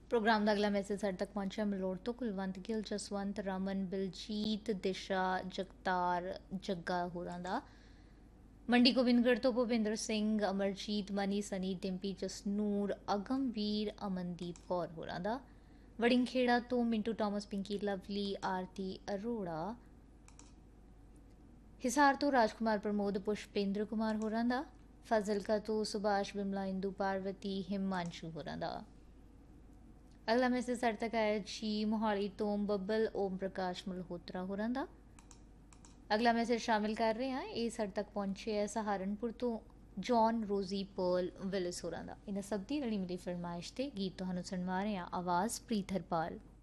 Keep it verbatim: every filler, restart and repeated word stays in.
Programme का अगला message साढ़े तक पहुंचा मलोड़ तो कुलवंत गिल, जसवंत, रमन, बलजीत, दिशा, जगतार, जग्गा होरां दा। मंडी गोबिंदगढ़ तो भूपिंदर सिंह, अमरजीत, मनी, सनी, डिम्पी, जसनूर, अगमवीर, अमनदीप कौर होरां दा। वड़िंगखेड़ा तो मिंटू टॉमस, पिंकी, लवली, आरती अरोड़ा। हिसार तो राजकुमार प्रमोद, पुष्पेंद्र कुमार होरां दा। फाजिलका तो सुभाष, बिमला, इंदू, पार्वती, हिमांशु होरां दा। अगला मैसेज साढ़े तक आया जी मोहाली तो बब्बल, ओम प्रकाश मल्होत्रा होरां दा। अगला मैसेज शामिल कर रहे हैं ये साढ़े तक पहुंचे है सहारनपुर तो जॉन, रोजी, पर्ल, विलिस होरां दा। इन्हां सब दी रली मिली फरमाइश ते गीत तुहानूं सुनवा रहे हैं। आवाज़ प्रीत हरपाल।